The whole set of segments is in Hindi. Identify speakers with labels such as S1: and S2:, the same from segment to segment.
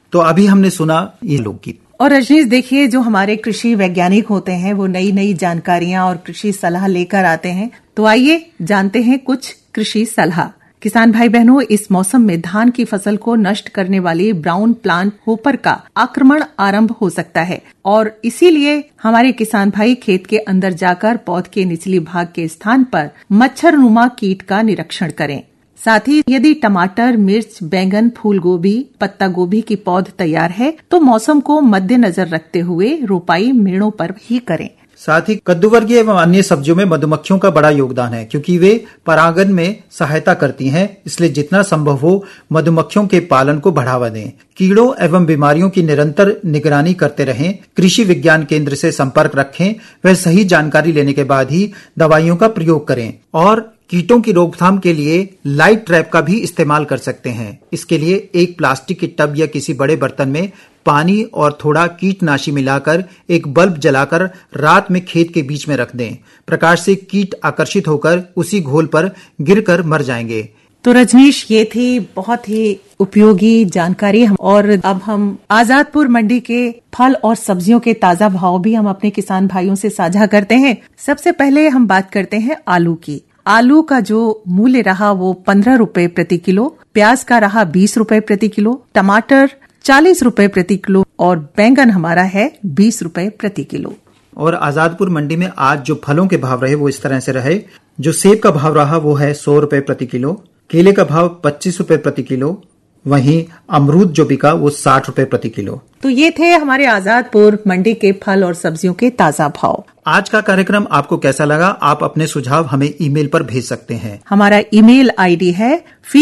S1: तो अभी हमने सुना ये लोकगीत।
S2: और रजनीश देखिए, जो हमारे कृषि वैज्ञानिक होते हैं वो नई नई जानकारियां और कृषि सलाह लेकर आते हैं। तो आइए जानते हैं कुछ कृषि सलाह। किसान भाई बहनों, इस मौसम में धान की फसल को नष्ट करने वाली ब्राउन प्लांट होपर का आक्रमण आरंभ हो सकता है और इसीलिए हमारे किसान भाई खेत के अंदर जाकर पौध के निचली भाग के स्थान पर मच्छरनुमा कीट का निरीक्षण करें। साथ ही यदि टमाटर, मिर्च, बैंगन, फूल गोभी, पत्ता गोभी की पौध तैयार है तो मौसम को मद्देनजर रखते हुए रोपाई मेड़ों पर ही करें।
S1: साथ ही कद्दू वर्गीय एवं अन्य सब्जियों में मधुमक्खियों का बड़ा योगदान है, क्योंकि वे परागन में सहायता करती हैं। इसलिए जितना संभव हो मधुमक्खियों के पालन को बढ़ावा दें। कीड़ों एवं बीमारियों की निरंतर निगरानी करते रहें। कृषि विज्ञान केंद्र से संपर्क रखें। वह सही जानकारी लेने के बाद ही दवाइयों का प्रयोग करें और कीटों की रोकथाम के लिए लाइट ट्रैप का भी इस्तेमाल कर सकते हैं। इसके लिए एक प्लास्टिक के टब या किसी बड़े बर्तन में पानी और थोड़ा कीटनाशी मिलाकर एक बल्ब जलाकर रात में खेत के बीच में रख दें। प्रकाश से कीट आकर्षित होकर उसी घोल पर गिरकर मर जाएंगे।
S2: तो रजनीश, ये थी बहुत ही उपयोगी जानकारी। और अब हम आजादपुर मंडी के फल और सब्जियों के ताजा भाव भी हम अपने किसान भाइयों से साझा करते हैं। सबसे पहले हम बात करते हैं आलू की। आलू का जो मूल्य रहा वो 15 रुपए प्रति किलो, प्याज का रहा 20 रुपए प्रति किलो, टमाटर 40 रुपए प्रति किलो और बैंगन हमारा है 20 रुपए प्रति किलो।
S1: और आजादपुर मंडी में आज जो फलों के भाव रहे वो इस तरह से रहे। जो सेब का भाव रहा वो है 100 रुपए प्रति किलो, केले का भाव 25 रुपए प्रति किलो, वहीं अमरूद जो बिका वो 60 रुपए प्रति किलो।
S2: तो ये थे हमारे आजादपुर मंडी के फल और सब्जियों के ताजा भाव।
S1: आज का कार्यक्रम आपको कैसा लगा? आप अपने सुझाव हमें ईमेल पर भेज सकते हैं।
S2: हमारा ईमेल आईडी है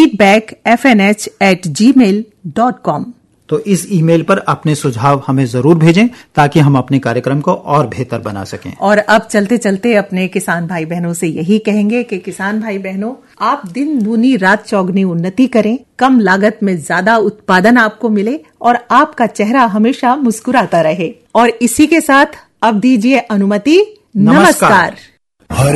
S2: feedback@fnh@gmail.com।
S1: तो इस ईमेल पर अपने सुझाव हमें जरूर भेजें ताकि हम अपने कार्यक्रम को और बेहतर बना सकें।
S2: और अब चलते चलते अपने किसान भाई बहनों से यही कहेंगे कि किसान भाई बहनों, आप दिन दूनी रात चौगुनी उन्नति करें, कम लागत में ज्यादा उत्पादन आपको मिले और आपका चेहरा हमेशा मुस्कुराता रहे। और इसी के साथ अब दीजिए अनुमति। नमस्कार।